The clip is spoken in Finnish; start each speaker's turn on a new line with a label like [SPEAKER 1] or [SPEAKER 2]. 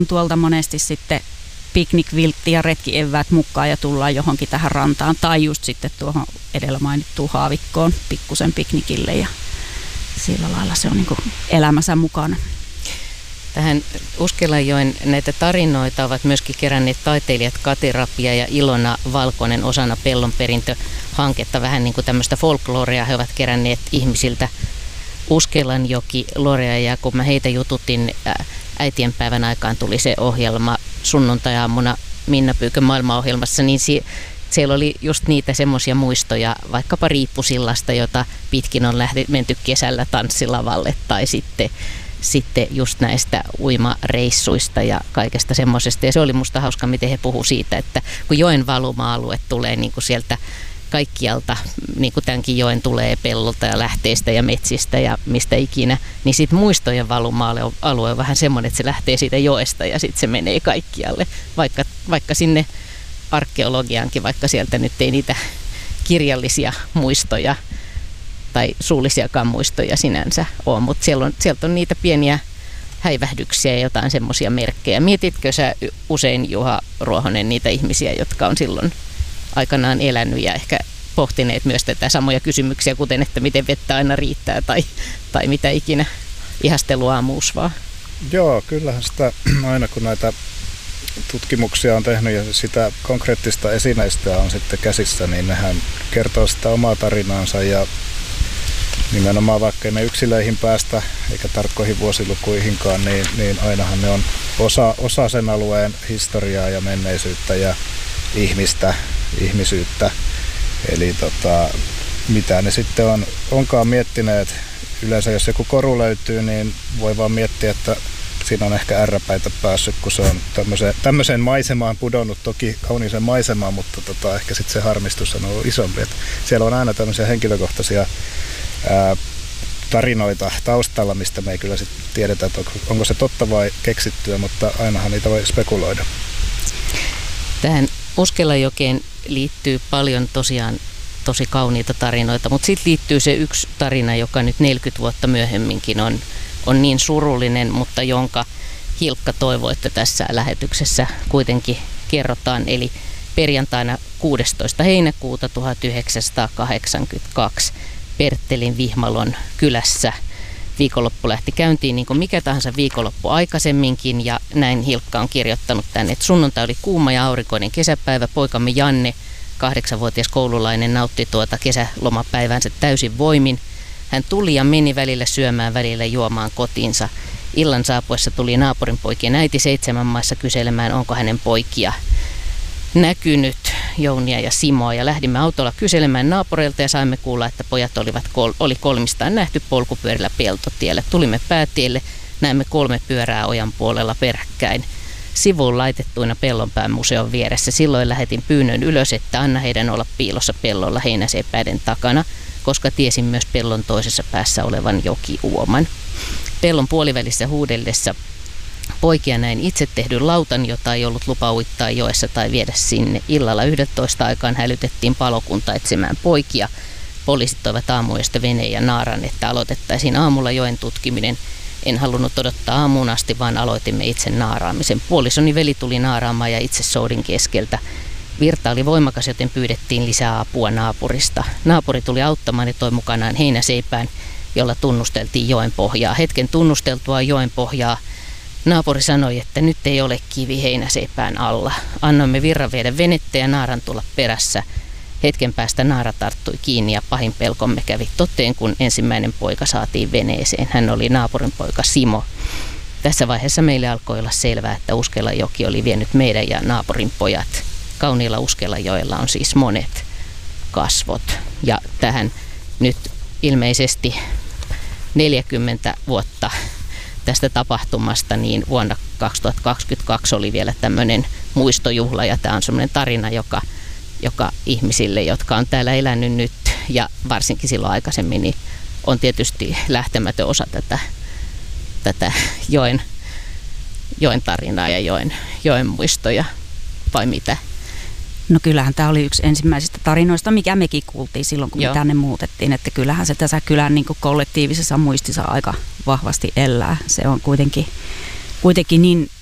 [SPEAKER 1] Tuolta monesti sitten piknikviltti ja retkieväät mukaan ja tullaan johonkin tähän rantaan tai just sitten tuohon edellä mainittuun haavikkoon pikkusen piknikille ja sillä lailla se on niin kuin elämänsä mukana.
[SPEAKER 2] Tähän Uskelanjoen näitä tarinoita ovat myöskin keränneet taiteilijat Kati Rapia ja Ilona Valkonen osana Pellonperintö-hanketta. Vähän niin kuin tämmöistä folklorea he ovat keränneet ihmisiltä Uskelanjoki lorea, ja kun mä heitä jututin äitienpäivän aikaan tuli se ohjelma sunnuntai-aamuna Minna Pyykön maailmaohjelmassa, niin siellä oli just niitä semmoisia muistoja vaikkapa Riippusillasta, jota pitkin on menty kesällä tanssilavalle, tai sitten just näistä uimareissuista ja kaikesta semmoisesta. Ja se oli musta hauska, miten he puhuu siitä, että kun joen valuma-alue tulee niin kuin sieltä kaikkialta, niin kuin tämänkin joen tulee pellolta ja lähteistä ja metsistä ja mistä ikinä, niin sitten muistojen valuma-alue on vähän semmoinen, että se lähtee siitä joesta ja sitten se menee kaikkialle, vaikka sinne arkeologiaankin, vaikka sieltä nyt ei niitä kirjallisia muistoja tai suullisiakaan muistoja sinänsä ole, mutta sieltä on niitä pieniä häivähdyksiä ja jotain semmoisia merkkejä. Mietitkö sä usein, Juha Ruohonen, niitä ihmisiä, jotka on silloin aikanaan elänyt ja ehkä pohtineet myös tätä samoja kysymyksiä, kuten että miten vettä aina riittää tai mitä ikinä ihastelua muusvaa?
[SPEAKER 3] Joo, kyllähän sitä aina kun näitä tutkimuksia on tehnyt ja sitä konkreettista esineistöä on sitten käsissä, niin nehän kertoo sitä omaa tarinaansa ja nimenomaan vaikka ei ne yksilöihin päästä eikä tarkkoihin vuosilukuihinkaan, niin ainahan ne on osa sen alueen historiaa ja menneisyyttä ja ihmisyyttä. Eli mitä ne sitten onkaan miettineet. Yleensä jos joku koru löytyy, niin voi vaan miettiä, että siinä on ehkä ärräpäitä päässyt, kun se on tämmöiseen maisemaan pudonnut, toki kauniiseen maisemaan, mutta ehkä sitten se harmistus on ollut isompi. Että siellä on aina tämmöisiä henkilökohtaisia tarinoita taustalla, mistä me ei kyllä sit tiedetä, että onko se totta vai keksittyä, mutta ainahan niitä voi spekuloida.
[SPEAKER 2] Tähän Uskelanjokeen liittyy paljon tosiaan tosi kauniita tarinoita, mutta sitten liittyy se yksi tarina, joka nyt 40 vuotta myöhemminkin on niin surullinen, mutta jonka Hilkka toivoi, että tässä lähetyksessä kuitenkin kerrotaan. Eli perjantaina 16. heinäkuuta 1982 Perttelin Vihmalon kylässä viikonloppu lähti käyntiin niin kuin mikä tahansa viikonloppu aikaisemminkin, ja näin Hilkka on kirjoittanut tänne, että sunnuntai oli kuuma ja aurinkoinen kesäpäivä. Poikamme Janne, 8-vuotias koululainen, nautti tuota kesälomapäivänsä täysin voimin. Hän tuli ja meni välillä syömään, välillä juomaan kotiinsa. Illan saapuessa tuli naapurin poikien äiti 7 maissa kyselemään, onko hänen poikia näkynyt, Jounia ja Simoa, ja lähdimme autolla kyselemään naapureilta ja saimme kuulla, että pojat oli kolmistaan nähty polkupyörillä peltotielle. Tulimme päätielle, näemme 3 pyörää ojan puolella peräkkäin sivuun laitettuina Pellonpään museon vieressä. Silloin lähetin pyynnön ylös, että anna heidän olla piilossa pellolla heinäseipäiden takana, koska tiesin myös pellon toisessa päässä olevan jokiuoman. Pellon puolivälissä huudellessa poikia näin itse tehdyn lautan, jota ei ollut lupa uittaa joessa tai viedä sinne. Illalla 11 aikaan hälytettiin palokunta etsimään poikia. Poliisit toivat aamuyöstä veneen ja naaran, että aloitettaisiin aamulla joen tutkiminen. En halunnut odottaa aamuun asti, vaan aloitimme itse naaraamisen. Puolisoni veli tuli naaraamaan ja itse soudin keskeltä. Virta oli voimakas, joten pyydettiin lisää apua naapurista. Naapuri tuli auttamaan ja toi mukanaan heinäseipään, jolla tunnusteltiin joen pohjaa. Hetken tunnusteltua joen pohjaa naapuri sanoi, että nyt ei ole kivi heinäseipään alla. Annoimme virran viedä venettä ja naaran tulla perässä. Hetken päästä naara tarttui kiinni ja pahin pelkomme kävi toteen, kun ensimmäinen poika saatiin veneeseen. Hän oli naapurin poika Simo. Tässä vaiheessa meille alkoi olla selvää, että Uskelanjoki oli vienyt meidän ja naapurin pojat. Kauniilla Uskelanjoella on siis monet kasvot. Ja tähän nyt ilmeisesti 40 vuotta tästä tapahtumasta, niin vuonna 2022 oli vielä tämmöinen muistojuhla, ja tämä on semmoinen tarina, joka ihmisille, jotka on täällä elänyt nyt ja varsinkin silloin aikaisemmin, niin on tietysti lähtemätön osa tätä joen tarinaa ja joen muistoja, vai mitä?
[SPEAKER 1] No kyllähän tämä oli yksi ensimmäisistä tarinoista, mikä mekin kuultiin silloin, kun tänne muutettiin, että kyllähän se tässä kylän niin kuin kollektiivisessa muistissa aika vahvasti elää. Se on kuitenkin niin